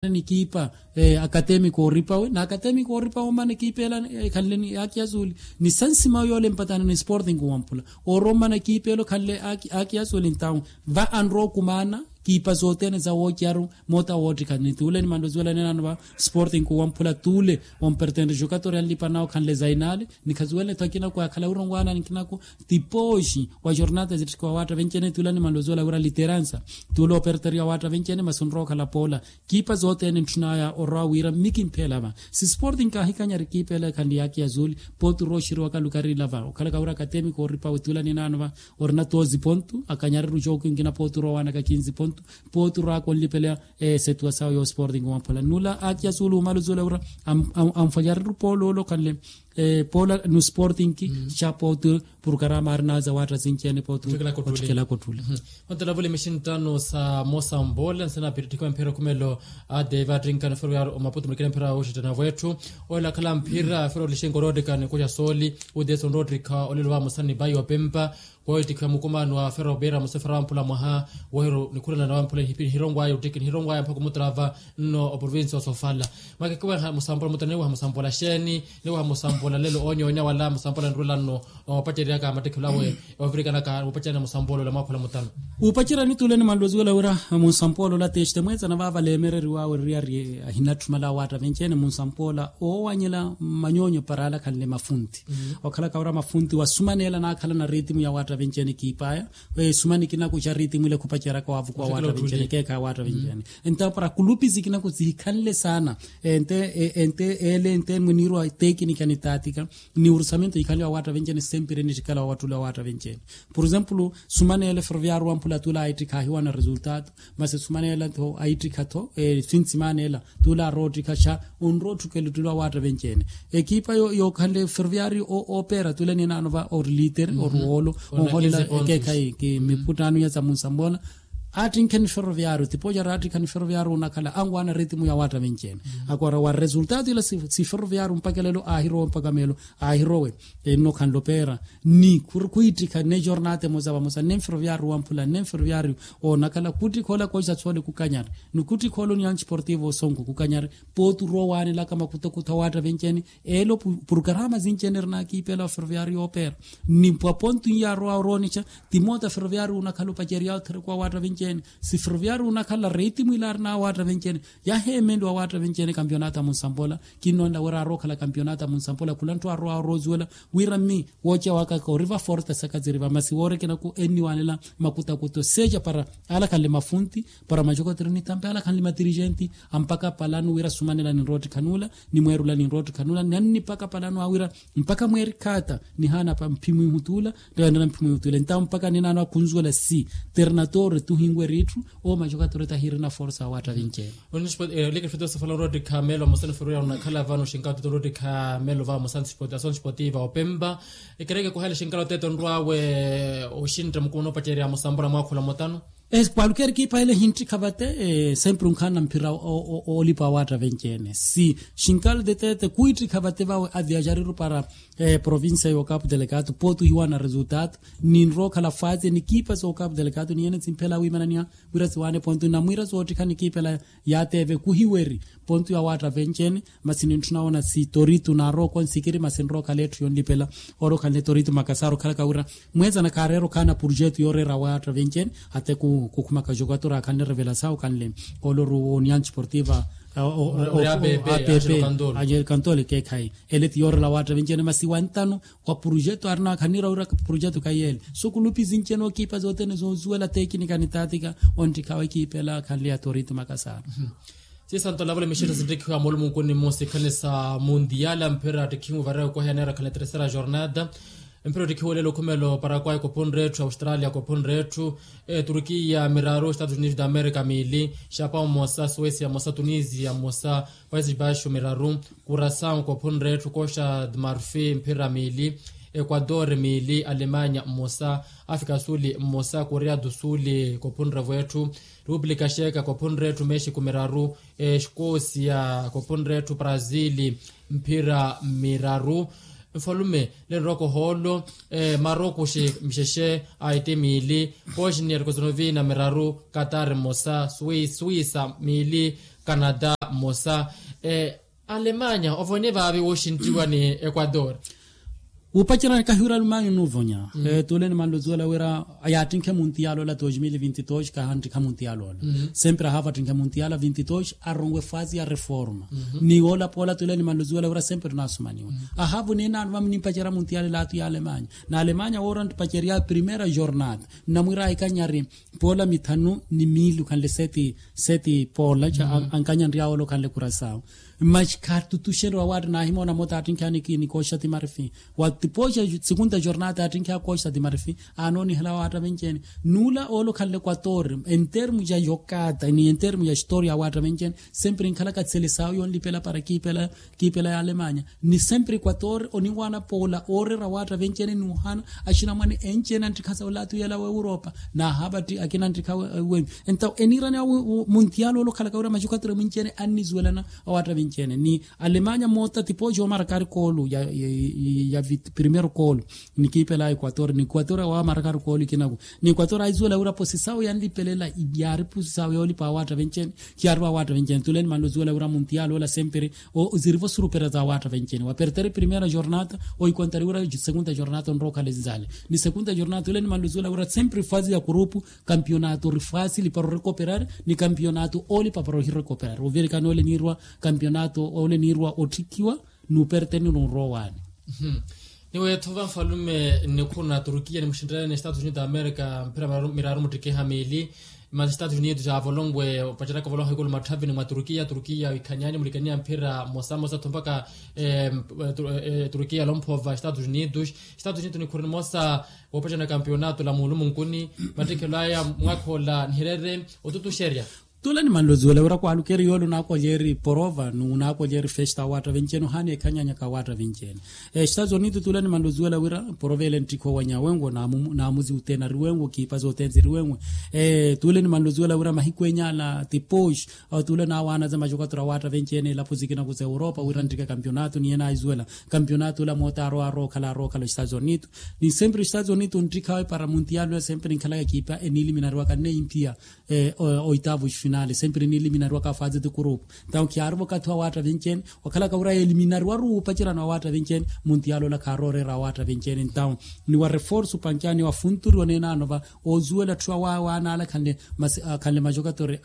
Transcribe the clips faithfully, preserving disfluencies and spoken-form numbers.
ni kipa eh, academico ripawe na academico ripawe mane kipela eh, khaleni yaki azuli ni sansima yole mpatana ni Sporting wampula o Roma na kipelo khalle aki aki azuli ntawu va anro kumana kipa zote za wokiaru mota woti kanitule ni mando zwela nena ba Sporting wampula tule on pertende giocatori ali panao khanle zainale ni kazwele takina kwa khala urongwana nikinako tiposhi wa jornada zitikwa wata venkene tula ni mando zwela ura literanza tulo perteria wata venkene masonro khala pola kipa zote ni tunaya orawira mikin pelava si Sporting ka hikanya rikipela kandi yaki azuli potu roshiro kalukari lava kala kaura academico ripa utula ni nanwa orna tozi pontu akanyari rujoku ngina potu rowana ka quinze pontu potu ra ko lipela e setua sao yo Sporting wampala nula akia zulu malu zula am am, am fajar polo lo kanle e pola no Sporting ki mm. chapotu purkara marna za wata zinchene potu kila kotule ontela vole mission tano sa Mosambole sana piritiko mpira kumelo a David Rinkan Ferroviario o maputo mkile mpira o jitana wetu ola kala mpira Ferro lishengo rodika ni kuja soli udeso rodika olilwa musani bayo pempa kwa tika mukomano wa Ferro Bera musafara mpula mwaha wahero nikula na wampula hipini hirongwa ya utikin hirongwa ya mpako mutrava no o province o Sofala maki kwa Mosambole mutanewa Mosambole sheni newa Mosambole lelo onyo onya wala Mosambole nrula no wapachiri yaka matekulawe Afrika naka wapachana Mosambole la mwakula mutano upachira nitule ni mandozi wala ura Mosambole la teshte mweza na vava lemereri wawe riari hinatumala wata venchene Mosambole o wanyela manyonyo parala kanile mafunti mm-hmm. wakala kaura mafunti wa sumanela na akala na ritimu ya wata venchene kipaya we sumani kina kuchariti mwile kupachira kwa wavu kwa wata venchene keka wata venchene mm-hmm. enta para kulupi zikina kuzikanle sana ente ente ele ente mniru teki nikanitatika ni ursamento ikali wa wata venchene sempre ni tikala watu la wata venchene por exemplo sumani ele Ferroviario wampula tula aitika hiwana resultato mase sumani ele to aitika to e finsimane ele tula rotika cha un rotu kele tula wata venchene ekipa yo yo kale Ferroviario o opera tula ni nanova or liter mm-hmm. or wolo holela ke kai ke miputano ya Mosambole atinken Ferroviario tipoja ratikan Ferroviario nakala angwana ritmu ya wata venchene mm-hmm. akora wa resultado ila si, si Ferroviario mpakelelo ahiro mpakamelo ahirowe e no kan lopera ni kurkuitika ne jornate mozaba mosa nem Ferroviario wampula nem Ferroviario o nakala kuti kola koja tsole kukanyar nukuti Colonial Sportivo Songo kukanyar potu rowane la kama kutokuta wata venchene elo programa zinchene na kipela Ferroviario opera ni popontu ya roa ronicha timota Ferroviario nakalo pajeria kwa wata venchene si Ferroviario nakala ritmu ilar na wata venchene ya hemendo wata venchene campionata Mosambole kinonda wara roka la campionata Mosambole kulanto aro rozuela wirami wocha waka ko River Forte sakazi river masiwore kina ku eniwanela makuta kuto seja para ala kale mafunti para majoko trini tampe ala kale madirigenti ampaka palanu wira sumanela ni roti kanula ni mwerula ni roti kanula nani paka palanu awira mpaka mweri kata ni hana pa mpimu hutula ndio mpimu hutula nta mpaka ni nana kunzula si ternatore tu hingwe ritu o majoko toreta hirina forza wata vinche onispo leke fito sa falo roti kamelo mosana Ferroviario na kala vano shinkato roti kamelo va mosana sportason sportiva opemba ikereke ko hale shinkalo teto ndwawe oshinta mkono pacheria Mosambole mwakula motano es cualquier equipa ile hinti kabate eh, sempre un kana mpira olipa wata venchene si shinkal de tete kuitri kabate va a viajare para eh, provincia yo cap delegato potu hiwana resultat nin roka la fase ni kipa so cap delegato ni ene simpela wi manania wira zwane pontu na mwira so tikani kipela ya teve kuhiweri pontu ya wata venchene masini tunaona si toritu na roko nsikiri masenro kaletu yondipela oro kale toritu makasaro kala kaura mweza na karero kana projet yore ra wata venchene hate ku kukuma ka jogatora kan revelação kan le coloro União Sportiva o A P P ajer kantole ke kai elet yor la wata venchene masiwantano kwa projeto arna kanira ura projeto kayel so kulupi zincheno kipa zote ne zo zuela teknika ni tatika onti kawa kipela kan le autorite makasara si santo la vole mishira zindiki kwa molu mkoni mosi kanisa mundiala mpera tikimu vareo kwa hanera kan tercera jornada Impero dikiwele lo kumelo Paraguay ko ponretu Australia ko ponretu e Turkia miraro Estados Unidos da America mili Japão mosa Suécia mosa Tunisia mosa Países Baixos miraro Curaçao ko ponretu Costa de Marfim impera mili Ecuador mili Alemanha mosa Afrika Suli mosa Korea do Sul ko ponretu República Checa ko ponretu Mexico miraro Escócia ko ponretu Brazil impera miraro Falume le roko holo eh, Maroko she msheshe aite mili Bosnia Herzegovina meraru Qatar mosa Swiss Suisa mili Canada mosa eh, Alemanya ovonye vavi woshintiwa ni Ecuador upachira kahura Alemanya nuvonya mm. eh, tole ni mandozuela wera ayatinke mundialo la dois mil e vinte e dois ka hanti ka mundialo mm. sempre hava tinke mundiala vinte e dois arongwe fase ya reforma mm-hmm. ni ola pola tole ni mandozuela wera sempre nasumaniwa mm. ahavu nena vamni pachira mundiale la tu ya Alemanya na Alemanya orant pachiria primera jornada na mwira ikanyari pola mitanu ni milu kan le seti seti pola cha mm. ankanya ndiao lo kan le kurasao mas kartu tushero award na himona mota atinkani kini kosha timarfi watipoja segunda jornada atinka kosha timarfi anoni hela wata benchen nula olo kalle Ecuador en termo ya yokata ni en termo ya historia wata benchen sempre inkala ka seleção yon lipela para kipela kipela ya Alemanya ni sempre Ecuador oni wana pola ore ra wata benchen ni uhana ashina mani enchen antikasa ulatu yala wa Europa na habati akina antika we enta enirani mundial olo kala ka ura majuka tre benchen anni zuelana wata benchen ni Alemanya mota tipo jo marcar kolu ya ya, ya vit, primero kolu ni kipela Ecuador ni Ecuador wa marcar kolu kinago ni Ecuador aizuela ura posisao yandi pelela ibyari posisao yoli pa wata benchen kiarwa wata benchen tulen mando zuela ura mundial wala sempre o zirvo surupera za wata benchen wa pertere primera jornada o ikontari ura segunda jornada on roka lezale ni segunda jornada tulen mando zuela ura sempre fase ya grupo campeonato rifacile para recuperar ni campeonato oli para recuperar o veri kanole nirwa campeonato ole nirwa otikiwa nu perteni no rowani mhm niwe tova falume nekuna Turkia ni mshindana na Estados Unidos da America mpira miraru mutike hamili ma Estados Unidos ja volongwe pachara ka volongwe gol mathavi ni Turkia Turkia ikanyani mulikania mpira mosamo sa tompaka eh, Turkia lompova Estados Unidos Estados Unidos ni kurni mosa wapachana campeonato la mulumu nkuni matike laya mwakola nhirere otutu sheria tula ni manlozuela ura kwa alukeri yolo na kwa jeri porova nu na kwa jeri festa wata vincheno hane kanyanya ka wata vincheno e stazo nitu tula ni manlozuela ura porovele ntiko wanya wengo na amu, na amuzi utena ruwengo kipa zotenzi ruwengo e tula ni manlozuela ura mahikwenya la tiposh au tula na wana za majokatura wata vinchene la pozikina kuze Europa ura ntika campionato ni ena izuela campionato la mota aro aro kala aro kala stazo nitu ni sempre stazo nitu ntika para mundial sempre nkala kipa eniliminarwa kane impia e oitavo final sempre ni eliminarwa ka fase de group donc kiarbo ka twa wata vinchen wakala ka ura eliminarwa ru pachira na wata vinchen mundialo la karore ra wata vinchen então ni wa reforce pankani wa funturi onena nova ozuela twa wa wana la kande kande majokatore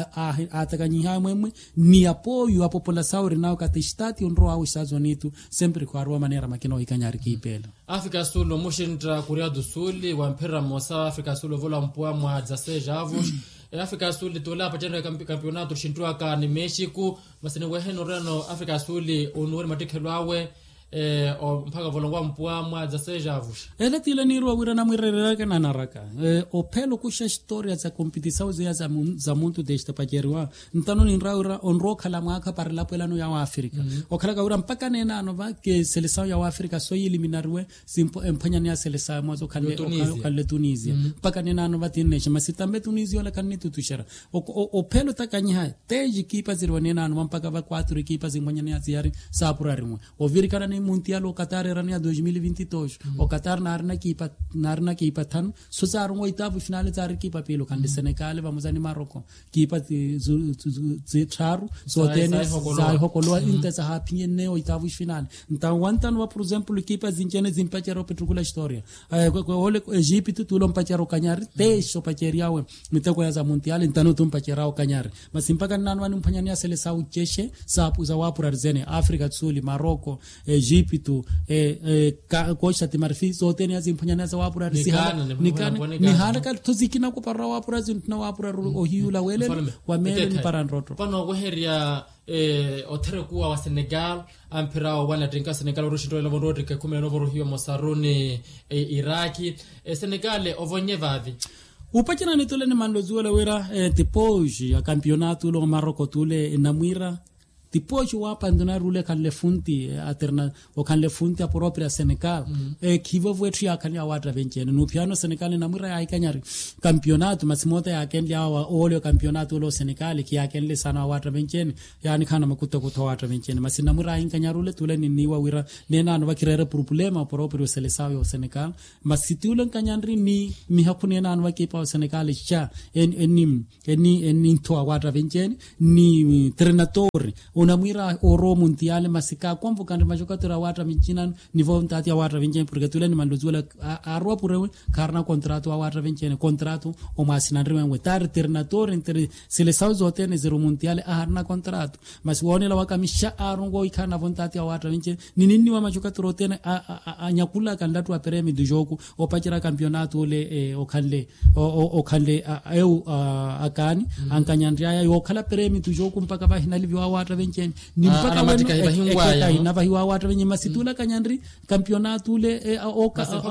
atakanyi hamwe ni apoyo a população rinao ka testati onro au sazonitu sempre kwa arwa manera makino ikanyari kipela Afrika Sulu mushintra Korea do Sul wa mpira mosa Afrika Sulu vola mpwa mwa zase javos Afrika Suli tola pachana campeonato shintwa ka ni Mexico masene weheno reno Afrika Suli onore matekhelwawe eh o mpaka volongwa mpwa mwa za sejavus ele tile ni ruwa wira na mwirerera kana naraka eh o pelo kusha historia za competição za za za muntu desta pajeriwa ntano ni raura onro khala mwaka par la pelano ya Afrika mm -hmm. o khala ka ura mpaka nena no va ke seleção ya Afrika so eliminarwe simpo empanya ya seleção mwazo kale kale Tunisia mpaka nena no va tinesha masitambe Tunisia la kanni tutushara o, o, o pelo takanyiha teji kipa zirwa nena no mpaka va quatro kipa zingwanya ya ziari sapura rimwe o virikana ni mundial o Qatar erania dois mil e vinte e dois mm -hmm. o Qatar narna kipa narna kipa tan so zaro oitavo final zaro kipa pelo kan mm -hmm. Senegal vamos ani Morocco kipa zi tharu so tene sai hokolo inte za happy ne oitavo final então wantan wa por exemplo kipa zinjene zimpachero petrukula historia ko ole Egypt tulo mpachero kanyari te so pacheriawe mitako ya za mundial intano tumpachero kanyari masimpaka nanu ani mpanyania seleção cheshe sapu za wapura rzene Afrika Kusini Morocco Egypto eh eh kocha timarfi zote ni azimpanyana za wapura risihana ni haraka tuzikina ko para wapura zintna wapura ohiula wele wa mele ni paranroto pano goheria eh otere kuwa wa Senegal ampira wana drinka Senegal rushindo la borodi ke kumela no borohiwa Mosaruni Iraki Senegal ovonye vavi upachana nitole ni mandozuela wera eh, tipoji ya campeonato lo Morocco tule namwira tipo wa pandona rule kan le funti aterna o kan le funti a propria Senegal mm. e kivo vwetu ya kan ya wata vencene no piano Senegal na mura ya ikanyari campionato masimota ya ken ya wa olio campionato lo Senegal ki ya ken le sana wata vencene yani kana makuta kuto wata vencene masina mura inkanyarule tule ni niwa wira nena no bakirere problema proprio seleção yo Senegal masitule kanyandri ni mi hakune na no kipa Senegal cha en enim eni eni to wata vencene ni trenatori unamwira oro mundiale masika kwamvu kandi majokatora wata michina nivo mtati ya wata vencene porque tule ni mandozula arwa pure karna contrato wa wata vencene contrato o masina ndriwe tar trenatori inter seleção zote ne zero mundiale aharna contrato mas wone la wakamisha arongo ikana vontati ya wata vencene ni nini wa majokatora tena anyakula kandatu wa premi du jogo o pachira campeonato le eh, o kanle o, o, o kanle eu uh, akani mm. ankanyandria yo kala premi du jogo mpaka bahinali wa wata vencene ni mpaka wena ina bahi wa wata vencene masitula kanyandri campeonato le eh, o ka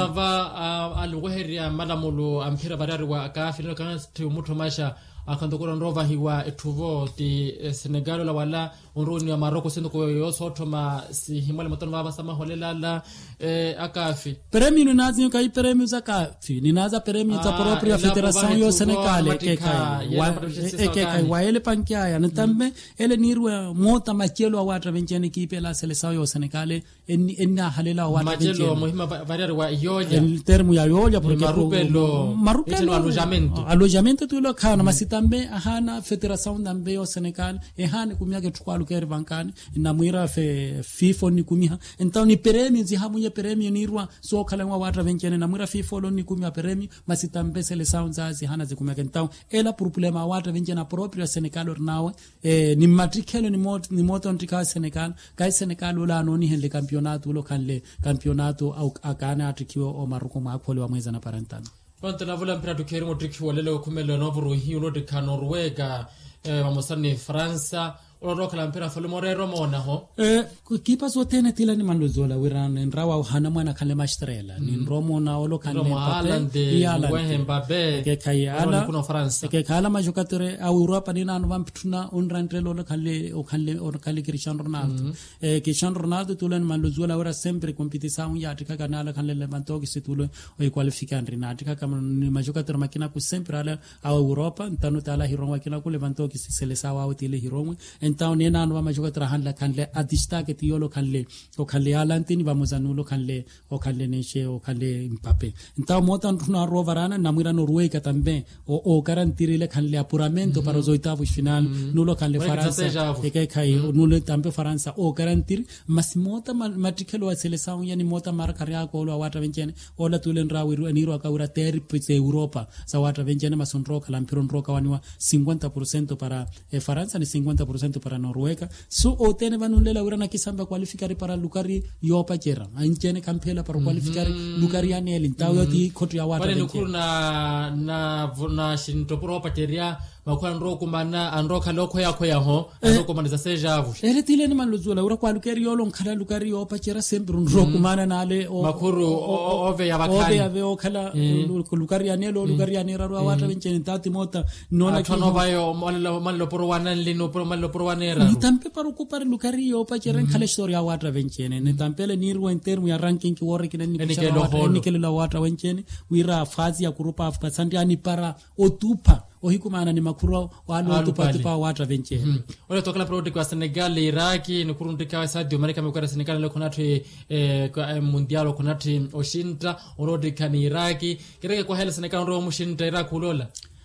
mutrava alweheria malamulo ampira barari wa akafilo kana mutu masha akandokora ndova hiwa etuvo ti Senegal la wala unruni wa Maroko sendo ko yosoto ma si himale matono baba sama holela la eh, akafi premi no nazi kai premi za kafi ni naza premi za propria federação yo Senegal ke kai wa ke kai wa ele pankia ya ntambe ele nirwa mota machelo wata vencene kipe la seleção yo Senegal en enna halela wata vencene machelo muhima variare wa yoja el termo ya yoja porque marupelo marupelo alojamento alojamento tulo kana masita tambe ahana federação dambe yo Senegal e hane kumyake tukwalu kere bankani na mwira fe FIFA ni kumiha então ni premi zihamunye premi nirwa so kala wata vencene na mwira FIFA lo ni kumya premi masitambe seleção zazi hana zikumyake então ela problema wata vencene proprio Senegal ornawe e ni matrikelo ni mot ni moto ntika Senegal kai Senegal la no ni hele campeonato lo kanle campeonato au akana atikiwa o Maroko makole wa mweza na parantana Quanto la vola mpira tukeri motriki walele come le novo hiulo de Norwega eh vamos a ni Francia o roka la mpira falo morero mona ho eh kipa sotene tila ni mandozola wiran nrawa hana mwana kale mastrela ni romo na olo kale pape yala Mbappe ke kayala kuna France ke kala majokatore au Europa ni nanu vamptuna unrantrelo lo kale o kale o kale Cristiano Ronaldo eh Cristiano Ronaldo tulen mandozola ora sempre competição ya tika kanala kale levantoki situlo o qualificandri na tika kama ni majokatore makina ku sempre ala au Europa ntano tala hironwa kina ku levantoki seleção au tile hironwa então nena no majokatora handla kanle adista ke tiolo kanle o kanle alantini bamozanulo kanle o kanle neshe o kanle Mbappe então motan tuna rovarana namira Norwega tambe o o garantirile kanle apuramento para os oitavos final mm-hmm. nulo kanle França e kai kai nulo tambe França o garantir mas mota matrikelo a seleção yani mota marcaria ko lo wata vencene o la tulen rawiru aniro akawra ter pese Europa sa wata vencene masonro kala mpiron roka waniwa cinquanta por cento para eh, França ni cinquanta por cento para Noruega so otene vanulela urana kisamba qualificare para Lucari yopa chera anchene campela para qualificare mm-hmm. Lucari aneli tawo ti kotu ya wata wale nukurna na na shinto pro pateria makwa ndroko mana androka loko yako yaho androko maniza sejavu ere tile ni manlozula ura kwa Lucari yolo nkala Lucari yopa chera sempre ndroko mana nale o makuru ove ya bakani ove ya veo kala Lucari anelo Lucari anera ro wata vencene tati mota nona kino bayo mallo mallo pro wanan lino pro mallo pro wanera ni tampe para ocupare Lucari yopa chera nkala storia wata vencene ni tampele nirwo in termu ya ranking ki worre kinani ni kele la wata vencene wira fazi ya kurupa afka sandiani para otupa ohikumana ni makuro walo tupati pa wata vencene mm. Ole tokala proti kwa Senegal Iraki ni kurundika Sadio Mane kama kwa Senegal le kunati eh kwa mundial kunati oshinta orodi kan Iraki kireke kwa hela Senegal ro mushinta Iraki ulola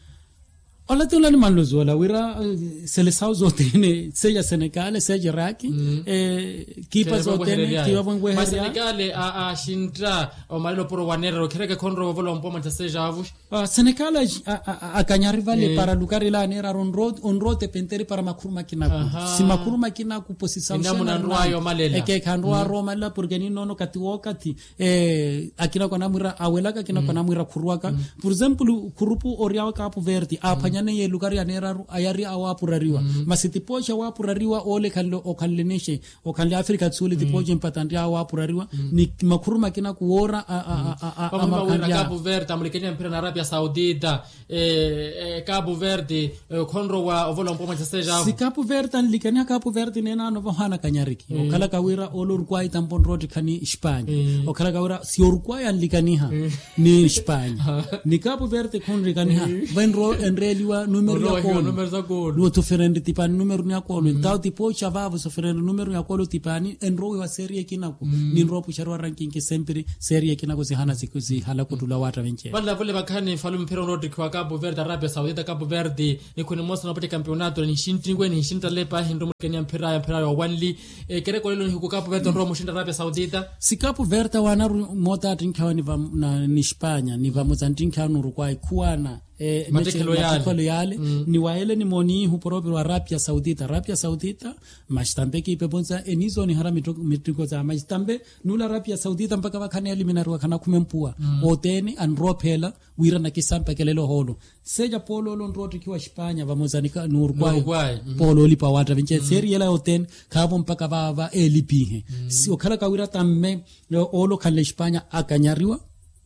Ola tula ni manlozola wira seleção zotene seja Senegal seja Iraki mm. eh kipa zotene kiwa vongwe ha Senegal a a shintra o malilo pro wanero kireke konro volo mpoma seja avu uh, Senegal a kanyari vale eh. para Lucari la nera on road on road penteri para makuruma kinaku si makuruma kinaku posição shena nruayo malela eke kanrua mm. Roma la porque ni nono kati wakati eh akina kwa namura awelaka kina mm. kwa namura kuruaka mm. por exemplo kurupu oriawa kapu verti apa kanyane ye lugar ya neraru ayari awapurariwa mm. masitipocha wapurariwa ole kallo okalleneshe okalle Afrika tsuli tipoje mpatandi awapurariwa mm. ni makuruma kina kuora ama Cabo Verde amulikenya mpira na Arabia Saudita eh Cabo Verde konro wa ovolo mpoma tseja si Cabo Verde alikenya Cabo Verde nena no vahana kanyariki mm. okala kawira olo Uruguay tampon roti kani Spain mm. okala kawira si Uruguay alikaniha mm. ni Spain ni Cabo Verde konri kaniha venro enreliwa numero ya kolo numero za gol lo toferende tipani numero ya kolo ntao tipo chavavo soferende numero ya kolo tipani enro wa serie kinako ni nro pucharwa ranking ke sempre serie kinako zihana zikuzi hala kutula wata venche bala vole bakani falu mpira rodi kwa Cabo Verde Arabia Saudita Cabo Verde ni kuni mosa na pate campeonato ni shintingwe ni shinta lepa hindo Kenya mpira mpira wa wanli e kere ko lelo ni ku Cabo Verde ndo mushinda Arabia Saudita si Cabo Verde wana mota tinkawa ni va na ni Spanya ni va Mozambique no Uruguay kuana eh matekelo yale, yale. Mm. ni waele ni moni huporobi wa Arabia Saudita Arabia Saudita mashtambe ki pebonza enizo ni harami mitiko za mashtambe nula Arabia Saudita mpaka wakane eliminari wakana kumempua mm. oteni anropela wira na kisampa kelelo holo seja polo lo nroti kiwa Spanya va Mozambique no Uruguay, Uruguay. Mm. polo lipa wata vinche mm. seri yela oten kabo mpaka vava elipihe mm. si okala kawira tamme olo kale Spanya akanyariwa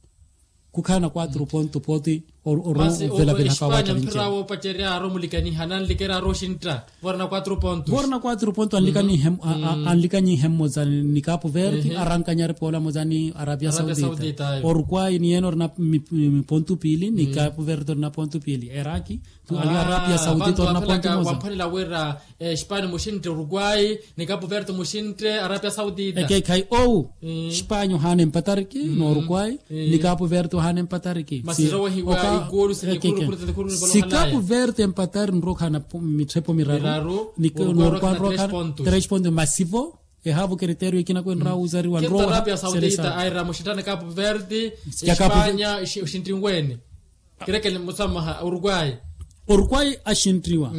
kukana quattro ponto poti or or vela vela kawata mpira wo pacheria romulikani hanan likera roshinta vorna quattro pontos vorna quattro pontos alikani hem alikani hem mozani ni Cabo Verde arankanyar pola mozani Arabia Saudita Uruguay ni enor na ponto pili ni Cabo Verde na ponto pili Iraki tu ali Arabia Saudita na ponto moza wampani la wera Spain mushinte Uruguay ni Cabo Verde mushinte Arabia Saudita okay kai oh Spain hanen patariki no Uruguay ni Cabo Verde hanen patariki masiro hiwa gol se kuru kuru kuru si Cabo Verde empatar nroka na mitrepo miraro ni no roka tres pontos masivo e havo criterio ikina kwenda uzari wa nroka Arabia Saudita aira mushitana Cabo Verde Espanya ushintringweni kireke ni musamaha Uruguay Uruguay ashintriwa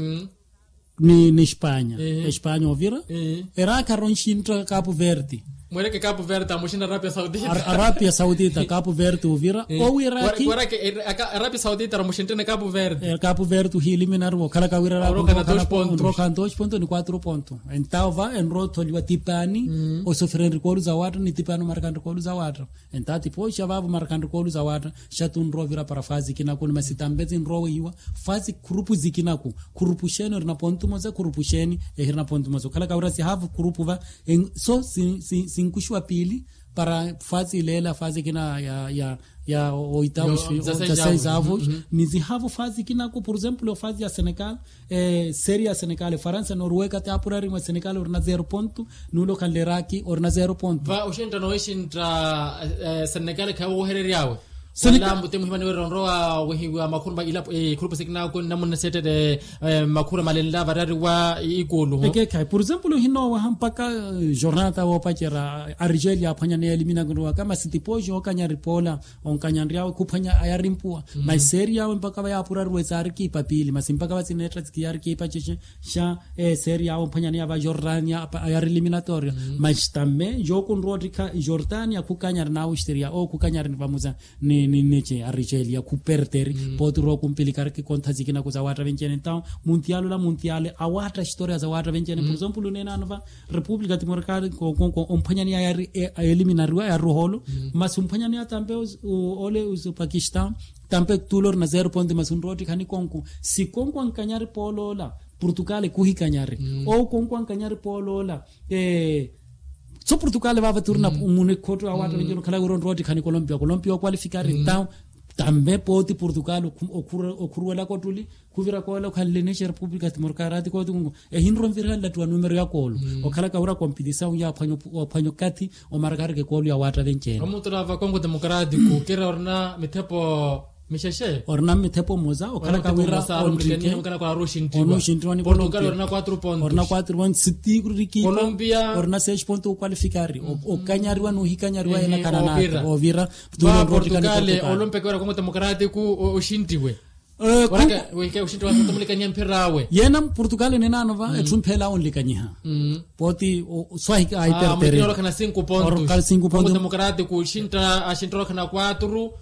ni ni Espanya Espanya ovira era karonshintwa Cabo Verde Mweleke Cabo Verde amushinda Arabia Saudita Arabia Saudita Cabo Verde uvira ou Iraki Warake Arabia Saudita amushinda Cabo Verde Cabo Verde eliminar o kala kawira ra roka dois pontos roka dois pontos ni quatro pontos então va en roto liwa tipani o sofrer recolo za watu ni tipano marcando recolo za watu então tipo shababu marcando recolo za watu shatun rovira para fase kinako ni masitambezi nrowe iwa fase grupu zikinako grupu sheni na ponto moza grupu sheni e na ponto moza kala kawira si have grupu va so si si sinkushwa pili para fase lela fase kina ya ya ya oitavos seis avos nizi have fase kina ko por exemplo fase ya Senegal eh seria Senegal França Noruega te apurari ma Senegal orna zero ponto nulo kan leraki orna zero ponto va ushinta no ishinta Senegal ka wo hereriawe Senegal temu himani ronroa wehiwa makurba ila e grupo signa ko namuna sete de makura malenda varari wa igolo eke kai por exemplo hino wa hampaka jornada wa pachera Argelia phanya ne elimina ngwa kama sitipojo okanya ripola onkanya ndia kuphanya ayarimpua maiseria mpaka ba yapurari wezari ki papili masimpaka ba sinetra skiar ki pacheche sha e seria wa phanya ne ba Jordania ayar eliminatoria maistame jokun rodika Jordania kukanya na Austria o kukanya ni pamoja ni ni neche Argelia ku perder mm. potro kumpilikar ke konta zikina ko za wata vencene então mundial la mundial a wata historia za wata vencene mm. por exemplo nena nova República Democrática ko ko ompanyani ya eliminarwa ya roholo mm. mas ompanyani ya tambe ole us Pakistan tambe tulor na zero point masunroti kani konko si konko ankanyari polola Portugal ku hikanyari mm. o konko ankanyari polola eh so Portugal va turna mm. umune koto awata mm. ngelo kala uron roti kani Colombia Colombia qualificare mm. taw tambe poti Portugal okuru okuruela kotuli kuvira kola khalene che República Democrática ko tungo e hinro mvira la tu numero ya kolo mm. okhala ka ura competição ya phanyo phanyo kati o margar ke kolo ya wata vencene omuntu lava Congo Democrático kera orna mitepo Misheshe orna mitepo moza okala ka wira onrike okala kwa Roshinti Roshinti Portugal orna quatro pontos orna quatro pontos siti riki Colombia orna seis pontos qualificare o kanyariwa no hikanyariwa ena kanana ovira Portugal Olympique ora Congo Democrático o shintiwe eh waka weke ushintiwa tomulikanya mpirawe yena Portugal nena nova etumphela onlikanya poti swahiki hypertere ora kana cinco pontos Congo Democrático ushinta ashintra kana quatro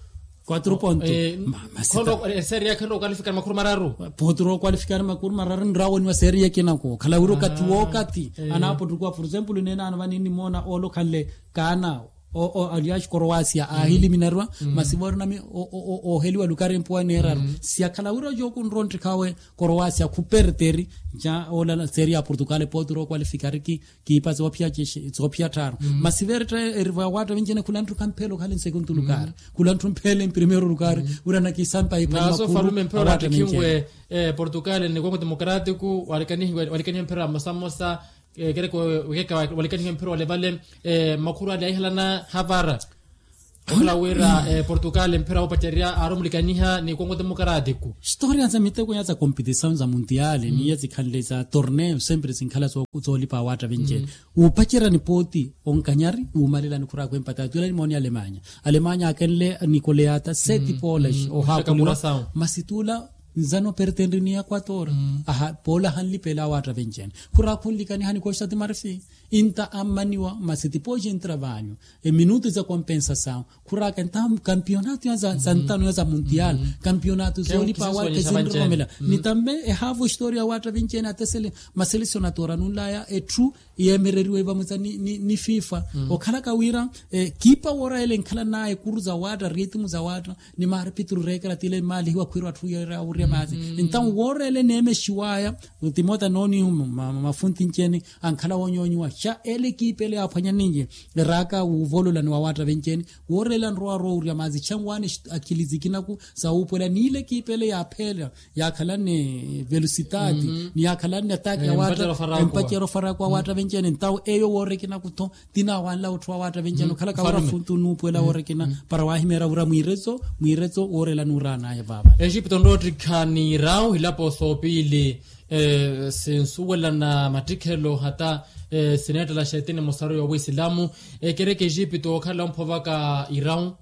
quatro pontos kono serie kendo qualificar makuru mararu potro qualificar makuru mararu ndrawo ni serie kinako kala uro kati wakati anapo tukua for example nena anavani mona olo kale kana o o aliash Croatia a eliminarwa masibor nami o o o heliwa lukari mpoa nerar sia kala uro joku nronti kawe Croatia kuperteri ja ola na serie a Portugal potro qualificar ki ki pasa wapia zopia tar masiverta erwa wata vinjene kulantu kampelo kale segundo lugar kulantu mpele en primeiro lugar urana ki sampa ipa na so farume mpelo atikingwe Portugal ni Congo Democrático walikani walikani mpera masamosa kere ko weka walikani mpero wale vale makuru ali ahlana havara kula wera Portugal mpera opateria arumlikaniha ni Congo Democrático historia za miteko ya za competição za mundiale ni yazi khandeza torneo sempre zinkhala zo kuzolipa wata venje upachera ni poti onkanyari umalela ni kura kwempata tula ni moni Alemanya Alemanya akenle Nicoleata seti Polish o hakula masitula nzano pertendi ni Equator mm. aha pola hanli pela wata venjen kura kullikani hani kosta de marfi inta amaniwa masiti poje intravanyo e minuto za compensação kura kantam campeonato ya za santano ya za mundial mm. campeonato zoli pa wata zindromela mm. ni tambe e havo historia wata venjen atesele maselecionatora nulaya e true yemereriwe bamuza ni, ni, ni FIFA mm. okhala kawira e, kipa wora ele nkhala nae kuruza wata ritmu za wata ni marpitru rekra tile mali hiwa kwirwa tu ya uri mazi mm. então worele neme shiwaya utimota noni mafunti ncheni ankhala wonyonywa cha ele kipele aphanya ninje raka uvolola ni wawata vencheni worela nroa ro uri mazi changwani akilizikina ku saupola nile kipele ya phela ya khala ne velocitati mm-hmm. ni ya khala ne attack ya wata empachero fara kwa wata vencheni então eyo worekina kuto tina wanla utwa wata vencheni khala ka wara funtu nupola worekina para wahimera ura muirezo muirezo worela nurana ya baba Egypto ndoti ni rao hilapo sopili eh, sensuela na matikelo hata eh, seneta la shaitini mosaro ya Uislamu eh, kereke Egypto kala mpovaka irao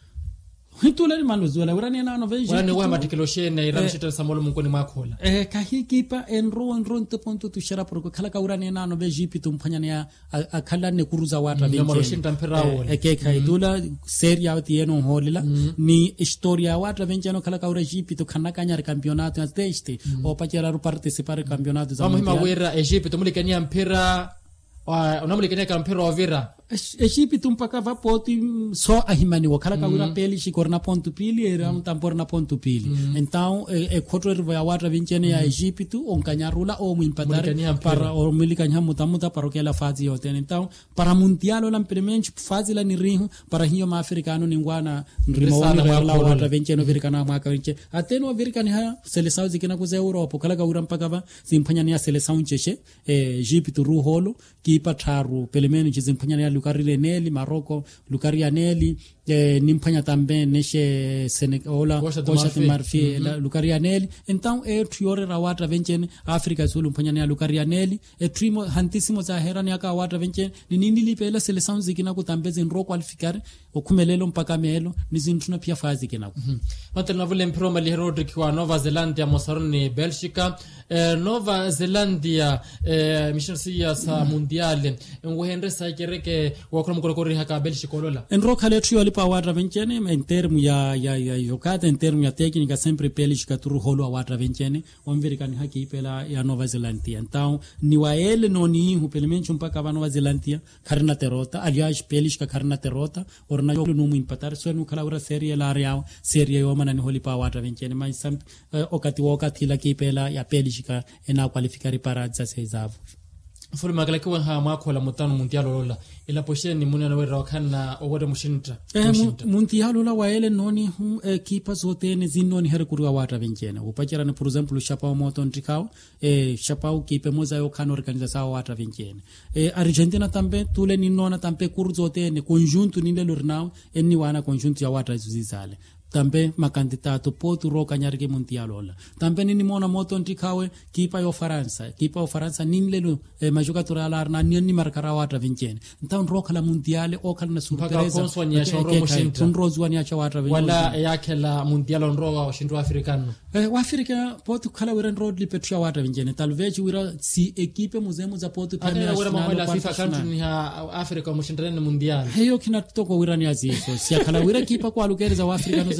hitula ni maluzula urani na no veje urani wa matikelo shene irao shita samolo mukoni makola eh kahikipa enro enro nte ponto tushara por kala ka urani na no veje pitu mphanya ya akhala ne kuruza wata venje namolo shinta mperawo eh ke kaidula seria ati yeno holila ni historia wata venje no kala ka ura Egypto khana kanya campeonato ya teste o pachera ru participar campeonato za mundial muhima wera Egypto mulikania mpira unamulikania kampira ovira Egypto mpaka vapoti so ahimani wakala ka ura peli shikorna ponto pili era tamporna ponto pili então e quatro ya wata venjene ya Egypto onkanyarula o muimpatar para o mulikanya mutamuta para que la fase yote então para mundial la implemento fase la nirihu para hiyo maafricano ningwana nrimawani la wata venjene virikana mwaka venje ateno virikani ha seleção zikina kuza Europa kala ka ura mpaka va simphanya ya seleção cheshe Egypto ruholo kipa tharu pelemeni chizimphanya ya Lukarile neli Maroko Lukaria neli eh, nimphanya tambe neshe Senegal Costa de Marfil mm -hmm. Lukaria neli então e triore rawata venchen Africa zulu mphanya ya Lukaria neli e trimo hantisimo za herani aka wata venchen ni nini lipela seleção zikina kutambeze nro qualificar okumelelo mpaka melo nizintuna pia fazi kinako mm -hmm. matana vule mpro mali Rodrick wa Nova Zelandia mosaroni Belgica eh, Nova Zelandia eh, mishansia sa mundial ngwehendre sa kereke wakora mkorokori haka Belgica lola enro khale trio lipa wata venchene en termo ya ya ya yokata en termo ya técnica sempre Belgica turu holo wata venchene omverikani haki pela ya Nova Zelandia então ni waele noni hupelemencho mpaka va Nova Zelandia karna terota alias Belgica karna terota orna yo no mu empatar so no kala ura serie la area serie yo mana ni holipa wata venchene mai sam uh, okati wakati la kipela ya Belgica ena qualificare para za sezavu furi magala kwa ha makola mutano mundial lola ila posheni ni munana we rakana owode mushinta eh mundial lola waele noni hum equipa zote ne zinoni here kurwa wata venchene upachara ne por exemplo chapao moto ntikao eh chapao kipe moza yo kana organiza sawa wata venchene eh Argentina tambe tule ni nona tambe kurzote ne conjunto ni le lurnao enni wana conjunto ya wata zizale tambe makandidato potu roka nyarike mundial lola tambe nini mona moto ntikawe kipa yo Faransa kipa yo Faransa ninlelu eh, majokatora la na nini markara wata venchene ntaun roka la mundial okal na surpresa konswanya shoro mushinta tunrozwani acha wata venchene wala yake la mundial onroa washindu afrikano eh wa Afrika potu kala wiran road li petria wata venchene talvez wira si equipe muzemu za potu premier national kwa FIFA country ni Afrika mushinda mundial heyo kinatoko wirani aziso si kala wira kipa kwa lugereza wa Afrika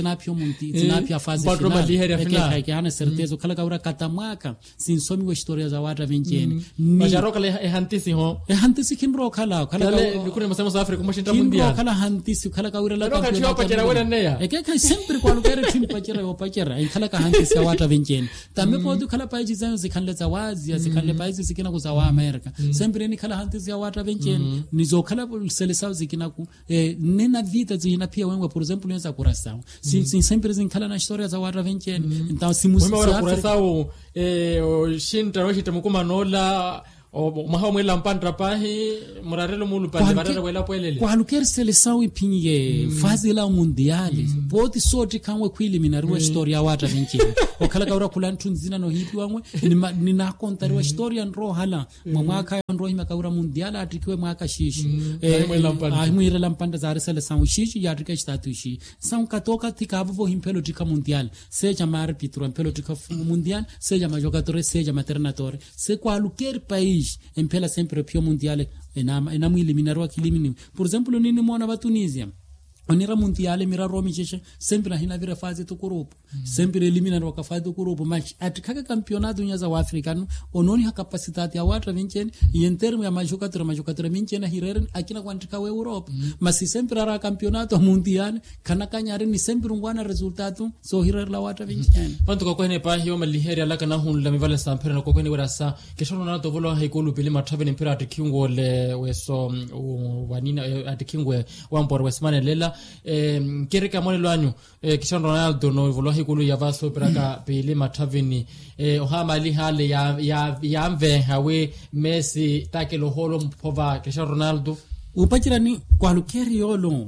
zinapyo munti zinapyo fazi Mpatro maliheria final final. eke hana certeza kala kaura katamwaka sinsomi wa historia za wata vencheni ni majaroka le hantisi ho e hantisi kinro kala kala kale nikune masema za Afrika moshinda kinro mundial kala hantisi kala kaura la roka tio pachera wena neya eke kai sempre kwa lukere tim pachera yo pachera e kala ka hantisi ya wata vencheni tambe podu kala paiji zanzo zikanle za wazi zikanle paiji zikina kuzawa Amerika sempre ni kala hantisi ya wata vencheni nizo kala selesao zikina ku eh, nena vita zina pia wenga por exemplo neza kurasao si, si sempre zinkala na historia za wata vencheni então si musi wema kurasao eh o shinta roshite mukuma nola o maha mwela mpandra pahi murarelo mulu pande barara wela poelele kwa luker seleção ipinye fase la mundiali poti soti kamwe kueliminar wa historia wata vencheni o kala kaura kula ntunzina no hipi wamwe ni na kontari wa historia nro hala mwaka nro hima kaura mundiala atikiwe mwaka shishi eh mwela mwira lampanda za seleção shishi ya atika statu shi são katoka tikavo vo himpelo tika mundial seja mar pitro himpelo tika mundial seja ma jogadores seja ma treinador se kwa luker país empela sempre pio mundiale enama enama eliminarwa kilimini por exemplo nini mona va Tunisia onira mundiale mira romi cheche sempre hina vira fase to grupo sempre eliminarwa ka fase to grupo mas atikaka campeonato nyaza wa africano ononi ha capacidade ya watu vencheni em termo ya majogador majogador vencheni hireren akina kwantika wa Europa mas sempre ara campeonato mundial kana kanyare ni sempre ngwana resultado so hirer la watu vencheni panto ko kwene pa hiyo maliheria la kana hun la mivala sampera ko kwene wera sa keshono na to volo ha ikolu pele mathabe ni pira atikingo le weso wanina atikingwe wa mpor wesmane lela eh kereka mole lwanyu eh Cristiano Ronaldo no volo hikulu ya vaso peraka pele mathavini eh ohama li hale ya ya yamve hawe Messi takelo holo mpova Cristiano Ronaldo upachira ni kwa lukeri yolo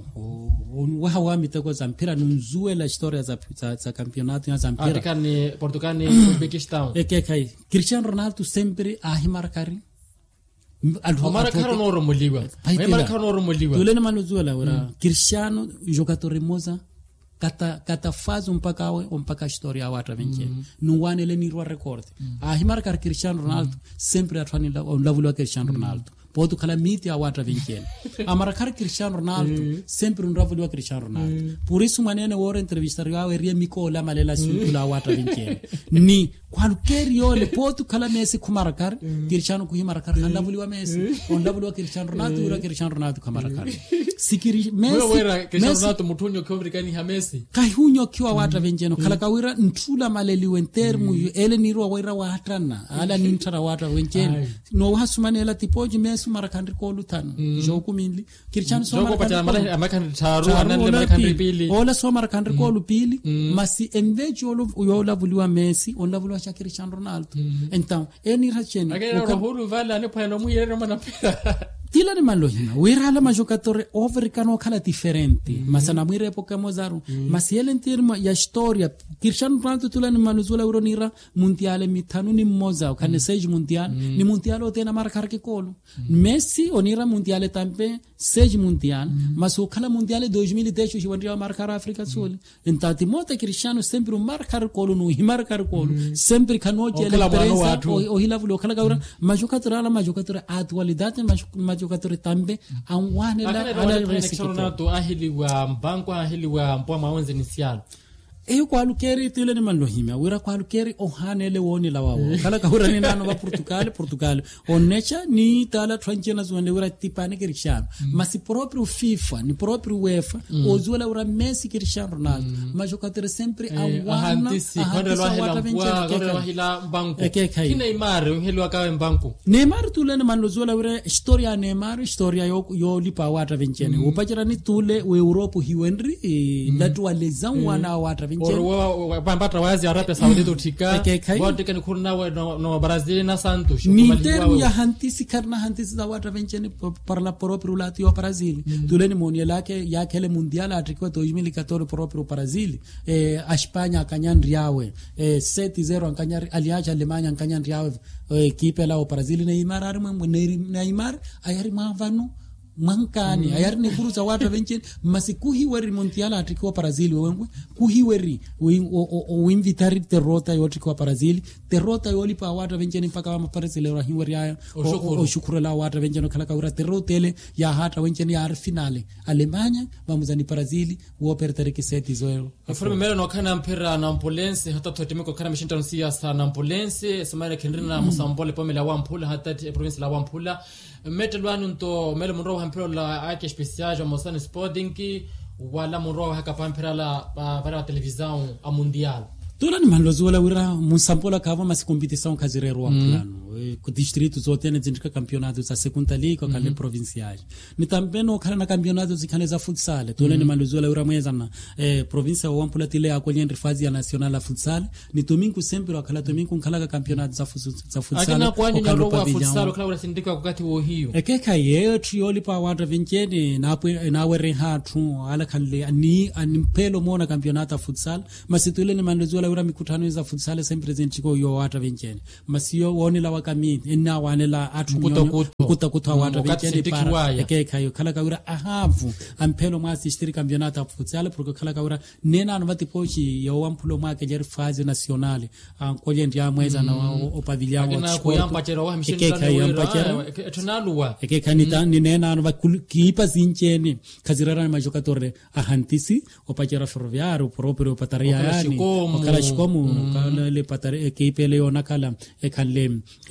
wa wa mitako za mpira nunzue la historia za za, za campeonato ya mpira Afrika ni Portugal ni Uzbekistan eke kai Cristiano Ronaldo sempre ahimarkari Omar Karo no romuliwa Omar Karo no romuliwa dole na manuzuela ora Cristiano jogador moza kata kata faz um mpaka um mpaka historia watu venche nuwane ile ni record ahimarkar Cristiano Ronaldo sempre atwani la lavulo Cristiano Ronaldo potu kala miti ya watu venche amarakar Cristiano Ronaldo sempre un lavulo Cristiano Ronaldo por isso manene wora entrevistar yao ria mikola malela sula watu venche ni qualquer yole potu kala Messi kumarakar Cristiano kuhimarakar kala lavulo Messi on lavulo Cristiano Ronaldo ura Cristiano Ronaldo kumarakar sikiri Messi wera Cristiano Ronaldo mutunyo kovrikani ha Messi kai hunyo kiwa wata venjeno kala kawira ntula maleli wentermu ele nirwa waira watana ala nintara wata venjeno no hasumane ela tipoji Messi marakandri ko lutano joku minli Cristiano so marakandri amakan taru anan le marakandri pili ola so marakandri ko lupili masi enveji olo yola vuliwa Messi on la vuliwa Cristiano Ronaldo então eni racheni akera hulu vala ne pano mu yere mana pira tila ni malohina wera la majogadore over kano kala differenti mm -hmm. masana mwire epoca mozaro mm -hmm. masiele termo ya historia Cristiano Ronaldo tula ni manuzula euronira mundiale mitanu ni moza kane seis mundial mm -hmm. ni mundiale otena marcar ke kolo mm -hmm. Messi onira mundiale tampe seis mundial mm -hmm. maso kala mundiale dois mil e dez jiwandia marcar Africa Sul mm -hmm. entati mota Cristiano sempre marcar kolo no marcar kolo mm -hmm. sempre kanoje ele presa o hilavulo kala gaura majogadore ala majogadore atualidade majogadore tambe anwane la ala Ronaldo ahili wa mbango ahili wa mpwa maonze initial eyo kwa lukeri tile ni manlohimia wira kwa lukeri ohanele woni la wawo kala kahura ni nano wa Portugal Portugal onecha ni tala twanjena zuende wira tipane Cristiano mm. masi proprio FIFA ni proprio UEFA mm. ozuela wira Messi Cristiano Ronaldo mm. majogadore sempre eh, awana ahantisi kondre lo hila mpwa kondre lo hila mbango kina Neymar hilo akawe mbango Neymar tule ni manlozuela wira historia Neymar historia yo yo lipa wata vencene mm. upachira ni tule we Europe hiwenri e, mm. ndatu walezan mm. wana wata or pambata wazi Arabia Saudita utika bote kan kurna we no, no Brazil na Santos ni termo ya hantisi karna hantisi za watu venceni par la proprio lati wa Brazil mm. tuleni moni lake ya kele mundial atrikwa dois mil e quatorze proprio Brazil eh a Espanha akanyan riawe eh sete zero ankanyar aliaja Alemanya akanyan riawe equipe la o Brazil Neymar armo Neymar ayari mavano mankani mm. ayar ne kuruza wata venchen masikuhi weri montiala atrikwa Brazil wengwe kuhi weri o invitari terrota yotrikwa Brazil terrota yoli pa wata venchen mpaka wa Brazil wa hiweri ya o shukuru la wata venchen kala kaura terrotele ya hata venchen ya ar finale Alemanya bamuzani Brazil wo pertereki seti zoero afume melo no kana mpira na Ambulense hata totemeko kana mishinta nsia sana Ambulense semana kendrina mm. Musambole pomela wa Ampula hata province la Ampula metelwanu nto melo munro hampiro la ake special jo Mosane Sporting wala munro haka pampira la para televisão a mundial Tula ni manlozola wira Musambola kava masi competição kazirero wa plano ku distrito zote ne zindika campeonato za segunda liga kale provinciais ni tambeno kana na campeonato zikane za futsal tula ni manlozola wira mweza na eh provincia wa Ampula tile akolye fazi ya national la futsal ni tominku sempre wakala tominku kala campeonato za za futsal akina kwani nyoro wa futsal kala wala sindika wakati wo hiyo ekeka ye trioli pa wata vinceni na na were hatu ala kale ani animpelo mona campeonato futsal masitule ni manlozola wira mikutano za futsal sempre present ko yo wata vinceni masio woni la wakami ina wanela atu kuta kuta wata vinceni para ekeka yo kala kawira ahavu ampelo masi stiri campeonato futsal porque kala kawira nena no vati pochi yo ampulo make jer fase nationale an kolyendi ya mweza na o pavilion wa sport ekeka yampachera etunaluwa ekeka nita ni nena no vakipa zincheni kazirara na majokatore ahantisi opachera ferroviario proprio pataria yani okala shikomu kala le patare ekipe le ona kala ekale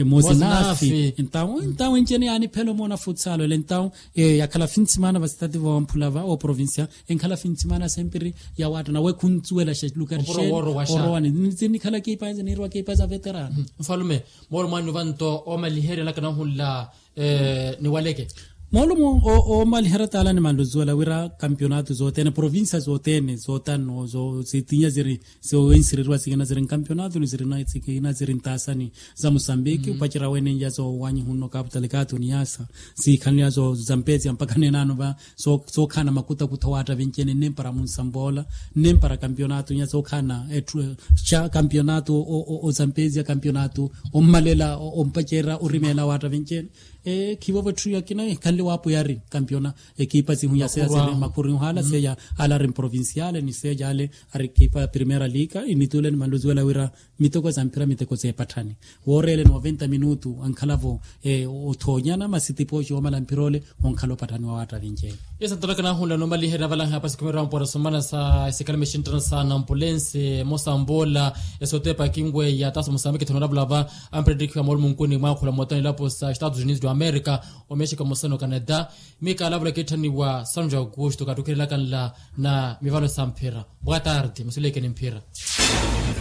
emozinafi então então encheni yani pelo mona futsal le então ya kala finsimana vastati wa Ampula o provincia en kala finsimana sempre ya watu na we kuntsuela she lugar she orowani nzini kala kipa nzini rwa kipa za veterano mfalume moro manu vanto o malihere la kana hulla eh ni waleke Molumo o o malihera tala ni mandozola wira campeonato zote na provincia zote ne zotano zo zitinya ziri so insirirwa sigana ziri campeonato ni ziri na zikina ziri ntasani za Mozambique mm -hmm. upachira wene njazo wanyi huno capital kato ni yasa si kanya zo Zambezi mpaka nenano ba so so kana makuta kutawata venkene nempara Musambola nempara campeonato nyazo kana etu cha campeonato o o, o Zambezi campeonato o malela o, o mpachira urimela wata venkene e kibobo trio kina kali wapo yari campeona equipa si hunya sea sele makuru hala mm. seya ala rim provinciale ni seja ale ari equipa primera liga initule ni mandozuela wira mitoko za mpira mitoko ze patani worele noventa minutu ankalavo e otonyana masiti pocho mala mpirole onkalo patani wa wata vinje yesa tolaka na hula no mali hera vala hapa sikumera mpora somana sa sekala shintana sa na Ambulense Musambola esotepa kingwe ya taso Mozambique tonabla ba ampredict kwa molmu nkuni makula motani lapo sa Estados Unidos do America o Mexico mosano Canada mika labla ketani wa Sanja Augusto katukela kanla na mivalo sampira boa tarde musuleke ni mpira